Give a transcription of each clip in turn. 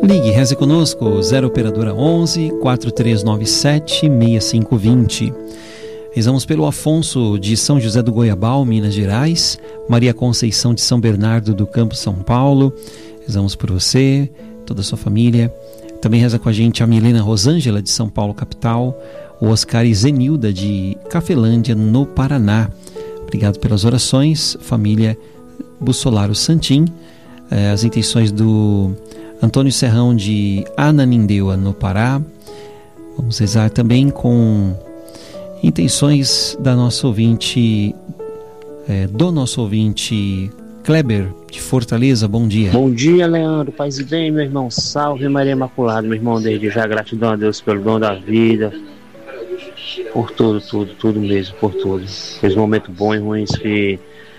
Ligue, reze conosco, 0 operadora 11 4397 6520. Rezamos pelo Afonso de São José do Goiabal, Minas Gerais, Maria Conceição de São Bernardo do Campo, São Paulo. Rezamos por você, toda a sua família. Também reza com a gente a Milena Rosângela de São Paulo, capital, o Oscar e Zenilda de Cafelândia, no Paraná. Obrigado pelas orações, família Bussolaro Santim. As intenções do Antônio Serrão de Ananindeua, no Pará. Vamos rezar também com intenções da nossa ouvinte, do nosso ouvinte Kleber, de Fortaleza. Bom dia. Bom dia, Leandro. Paz e bem, meu irmão. Salve Maria Imaculada, meu irmão. Desde já, gratidão a Deus pelo dom da vida, por tudo mesmo, por tudo. Aqueles momentos bons e ruins que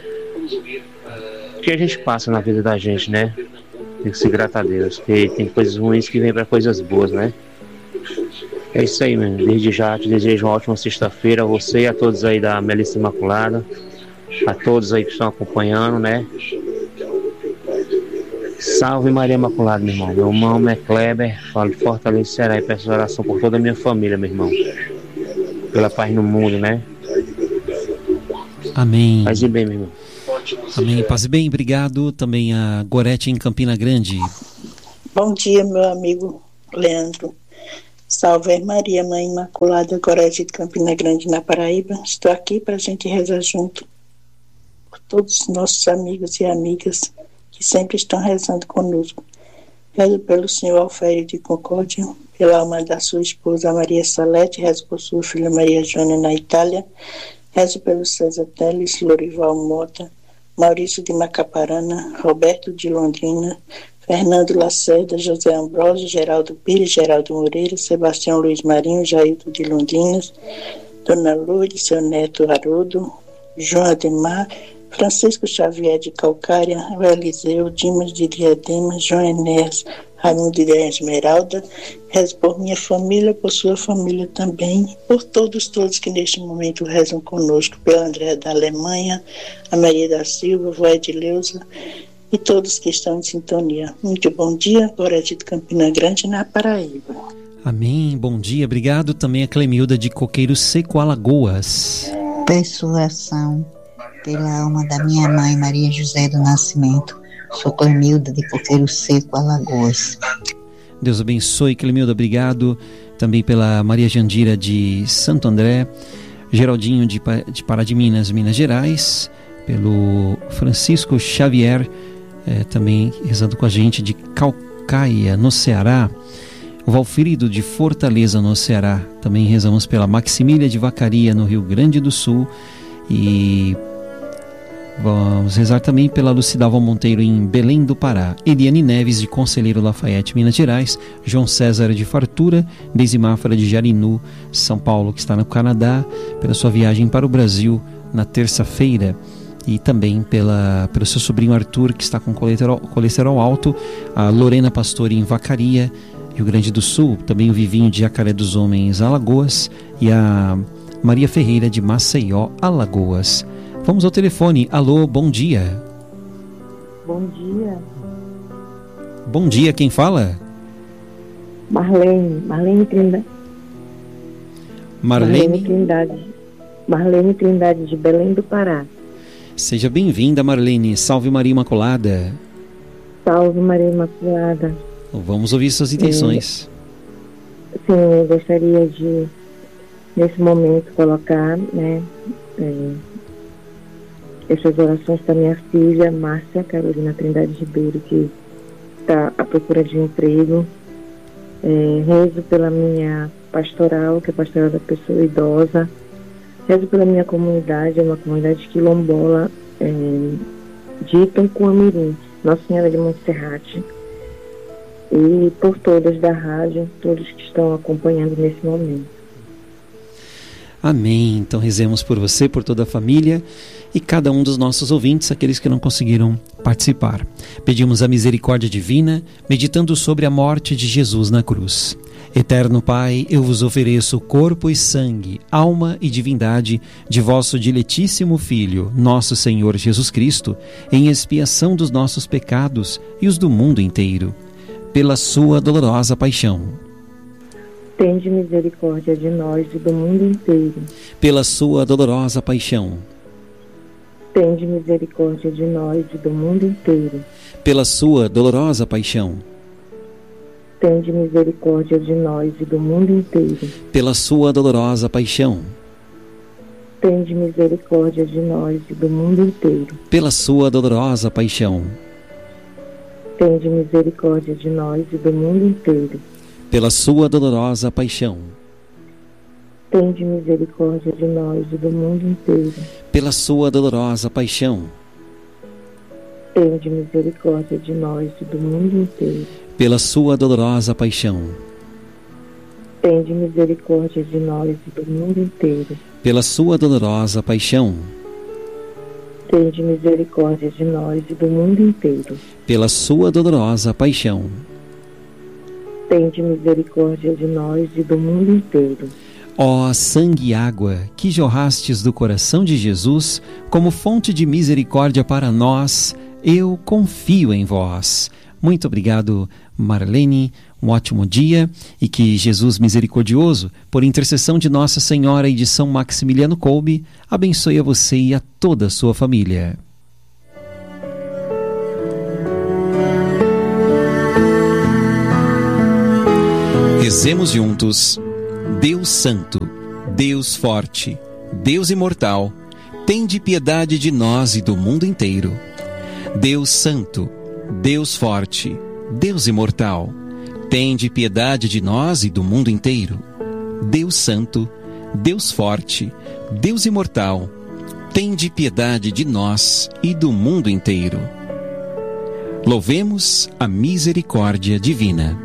a gente passa na vida da gente, né? Tem que ser grato a Deus, porque tem coisas ruins que vêm para coisas boas, né? É isso aí, mano. Desde já te desejo uma ótima sexta-feira a você e a todos aí da Melissa Imaculada, a todos aí que estão acompanhando, né? Salve Maria Imaculada, meu irmão. Meu nome é Kleber, falo de Fortaleza, Ceará, e peço oração por toda a minha família, meu irmão. Pela paz no mundo, né? Amém. Paz e bem, meu irmão. Amém. Paz e bem. Obrigado. Também a Gorete em Campina Grande. Bom dia, meu amigo Leandro. Salve Maria, Mãe Imaculada, Gorete de Campina Grande, na Paraíba. Estou aqui para a gente rezar junto por todos os nossos amigos e amigas que sempre estão rezando conosco. Rezo pelo senhor Alfério de Concórdia, pela alma da sua esposa Maria Salete, rezo por sua filha Maria Joana na Itália, rezo pelo César Teles, Lorival Mota, Maurício de Macaparana, Roberto de Londrina, Fernando Lacerda, José Ambrosio, Geraldo Pires, Geraldo Moreira, Sebastião Luiz Marinho, Jailton de Londinas, Dona Lourdes, seu neto Haroldo, João Ademar, Francisco Xavier de Calcária, o Eliseu, Dimas de Diadema, João Enéas, Raimundo de Esmeralda. Rezo por minha família, por sua família também, por todos que neste momento rezam conosco, pela Andréa da Alemanha, a Maria da Silva, vó Edileuza e todos que estão em sintonia. Muito bom dia, Gorete de Campina Grande, na Paraíba. Amém, bom dia, obrigado. Também a Clemilda de Coqueiro Seco, Alagoas. Peço oração pela alma da minha mãe, Maria José do Nascimento. Sou Clemilda de Coqueiro Seco, Alagoas. Deus abençoe, Clemilda, obrigado. Também pela Maria Jandira de Santo André, Geraldinho de Pará de Minas, Minas Gerais, pelo Francisco Xavier, também rezando com a gente, de Calcaia, no Ceará, o Valfrido de Fortaleza, no Ceará. Também rezamos pela Maximília de Vacaria, no Rio Grande do Sul, e vamos rezar também pela Lucidalva Monteiro em Belém do Pará, Eliane Neves de Conselheiro Lafayette, Minas Gerais, João César de Fartura, Deise Máfara de Jarinu, São Paulo, que está no Canadá, pela sua viagem para o Brasil na terça-feira, e também pelo seu sobrinho Arthur, que está com colesterol alto, a Lorena Pastore em Vacaria, Rio Grande do Sul, também o Vivinho de Jacaré dos Homens, Alagoas, e a Maria Ferreira de Maceió, Alagoas. Vamos ao telefone. Alô, bom dia. Bom dia. Bom dia, quem fala? Marlene Trindade. Marlene Trindade de Belém do Pará. Seja bem-vinda, Marlene. Salve Maria Imaculada. Salve Maria Imaculada. Vamos ouvir suas intenções. Sim, eu gostaria de, nesse momento, colocar, né, essas orações para minha filha, Márcia Carolina Trindade Ribeiro, que está à procura de emprego. Rezo pela minha pastoral, que é a pastoral da pessoa idosa. Rezo pela minha comunidade, uma comunidade quilombola de Itancuamirim, Nossa Senhora de Montserrat. E por todas da rádio, todos que estão acompanhando nesse momento. Amém. Então rezemos por você, por toda a família e cada um dos nossos ouvintes, aqueles que não conseguiram participar. Pedimos a misericórdia divina, meditando sobre a morte de Jesus na cruz. Eterno Pai, eu vos ofereço corpo e sangue, alma e divindade de vosso diletíssimo Filho, nosso Senhor Jesus Cristo, em expiação dos nossos pecados e os do mundo inteiro. pela sua dolorosa paixão. Tende misericórdia de nós e do mundo inteiro. Pela sua dolorosa paixão. Tende misericórdia de nós e do mundo inteiro. Pela sua dolorosa paixão. Tende misericórdia de nós e do mundo inteiro. Pela sua dolorosa paixão. Tende misericórdia de nós e do mundo inteiro. Pela sua dolorosa paixão. Tende misericórdia de nós e do mundo inteiro. Pela sua dolorosa paixão. Tende misericórdia de nós e do mundo inteiro. Pela sua dolorosa paixão. Tende misericórdia de nós e do mundo inteiro. Pela sua dolorosa paixão. Tende misericórdia de nós e do mundo inteiro. Pela sua dolorosa paixão. Tende misericórdia de nós e do mundo inteiro. Pela sua dolorosa paixão. Tende misericórdia de nós e do mundo inteiro. Ó sangue e água que jorrastes do coração de Jesus como fonte de misericórdia para nós, eu confio em vós. Muito obrigado, Marlene. Um ótimo dia e que Jesus misericordioso, por intercessão de Nossa Senhora e de São Maximiliano Kolbe, abençoe a você e a toda a sua família. Rezemos juntos. Deus Santo, Deus Forte, Deus Imortal, tende piedade de nós e do mundo inteiro. Deus Santo, Deus Forte, Deus Imortal, tende piedade de nós e do mundo inteiro. Deus Santo, Deus Forte, Deus Imortal, tende piedade de nós e do mundo inteiro. Louvemos a misericórdia divina.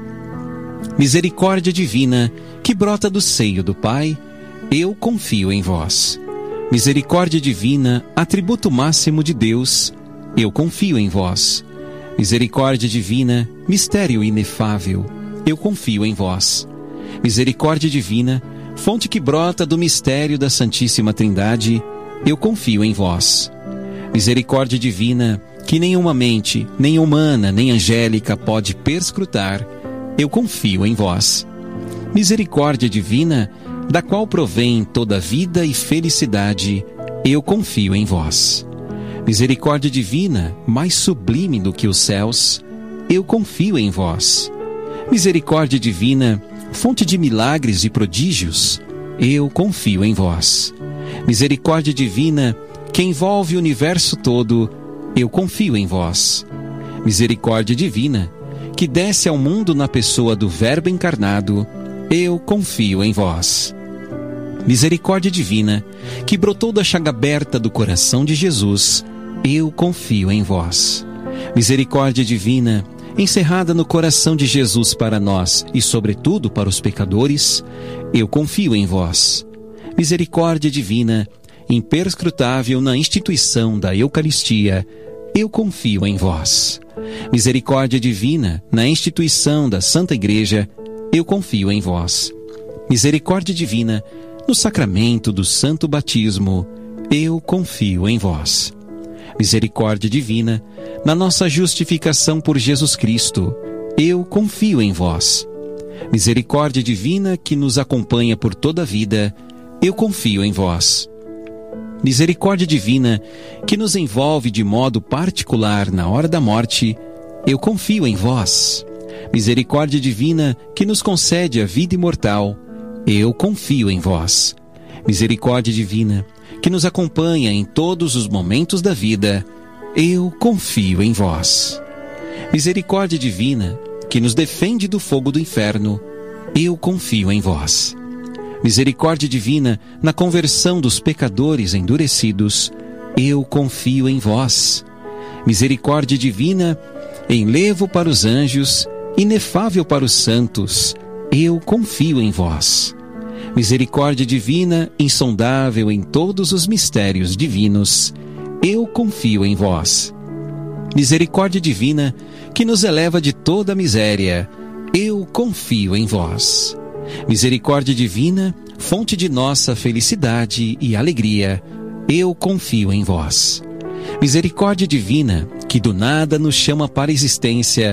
Misericórdia divina que brota do seio do Pai, eu confio em vós. Misericórdia divina, atributo máximo de Deus, eu confio em vós. Misericórdia divina, mistério inefável, eu confio em vós. Misericórdia divina, fonte que brota do mistério da Santíssima Trindade, eu confio em vós. Misericórdia divina, que nenhuma mente, nem humana, nem angélica pode perscrutar, eu confio em vós. Misericórdia divina, da qual provém toda vida e felicidade, eu confio em vós. Misericórdia divina, mais sublime do que os céus, eu confio em vós. Misericórdia divina, fonte de milagres e prodígios, eu confio em vós. Misericórdia divina, que envolve o universo todo, eu confio em vós. Misericórdia divina, que desce ao mundo na pessoa do Verbo encarnado, eu confio em vós. Misericórdia divina, que brotou da chaga aberta do coração de Jesus, eu confio em vós. Misericórdia divina, encerrada no coração de Jesus para nós e sobretudo para os pecadores, eu confio em vós. Misericórdia divina, imperscrutável na instituição da Eucaristia, eu confio em vós. Misericórdia divina, na instituição da Santa Igreja, eu confio em vós. Misericórdia divina, no sacramento do Santo Batismo, eu confio em vós. Misericórdia divina, na nossa justificação por Jesus Cristo, eu confio em vós. Misericórdia divina que nos acompanha por toda a vida, eu confio em vós. Misericórdia divina que nos envolve de modo particular na hora da morte, eu confio em vós. Misericórdia divina que nos concede a vida imortal, eu confio em vós. Misericórdia divina que nos acompanha em todos os momentos da vida, eu confio em vós. Misericórdia divina que nos defende do fogo do inferno, eu confio em vós. Misericórdia divina na conversão dos pecadores endurecidos, eu confio em vós. Misericórdia divina em levo para os anjos, inefável para os santos, eu confio em vós. Misericórdia divina, insondável em todos os mistérios divinos, eu confio em vós. Misericórdia divina, que nos eleva de toda a miséria, eu confio em vós. Misericórdia divina, fonte de nossa felicidade e alegria, eu confio em vós. Misericórdia divina, que do nada nos chama para a existência,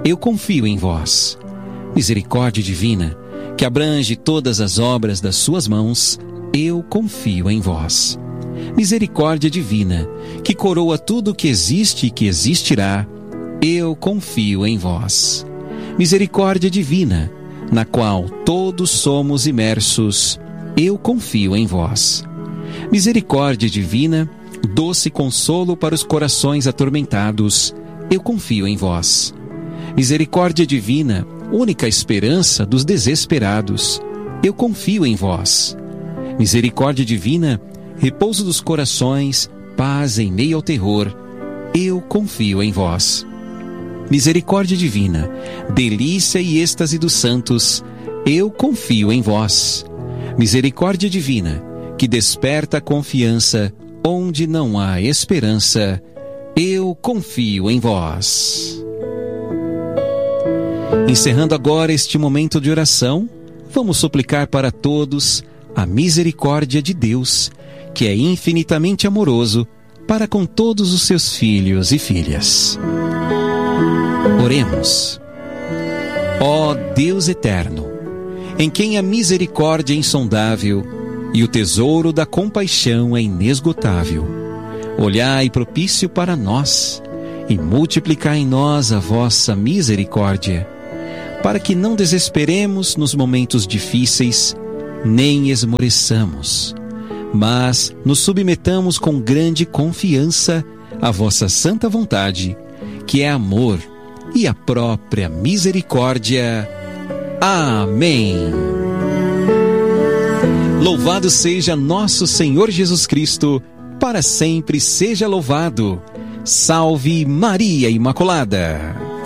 eu confio em vós. Misericórdia divina, que abrange todas as obras das suas mãos, eu confio em vós. Misericórdia divina, que coroa tudo o que existe e que existirá, eu confio em vós. Misericórdia divina, na qual todos somos imersos, eu confio em vós. Misericórdia divina, doce consolo para os corações atormentados, eu confio em vós. Misericórdia divina, única esperança dos desesperados, eu confio em vós. Misericórdia divina, repouso dos corações, paz em meio ao terror, eu confio em vós. Misericórdia divina, delícia e êxtase dos santos, eu confio em vós. Misericórdia divina, que desperta a confiança onde não há esperança, eu confio em vós. Encerrando agora este momento de oração, vamos suplicar para todos a misericórdia de Deus, que é infinitamente amoroso para com todos os seus filhos e filhas. Oremos. Ó Deus eterno, em quem a misericórdia é insondável e o tesouro da compaixão é inesgotável, olhai propício para nós e multiplicai em nós a vossa misericórdia, para que não desesperemos nos momentos difíceis, nem esmoreçamos, mas nos submetamos com grande confiança à vossa santa vontade, que é amor e a própria misericórdia. Amém. Louvado seja nosso Senhor Jesus Cristo, para sempre seja louvado. Salve Maria Imaculada.